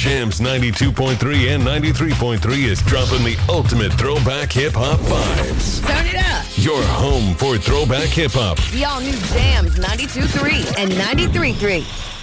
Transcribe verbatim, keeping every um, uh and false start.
Jams ninety-two point three and ninety-three point three is dropping the ultimate throwback hip-hop vibes. Turn it up. Your home for throwback hip-hop. The all-new Jams ninety-two point three and ninety-three point three.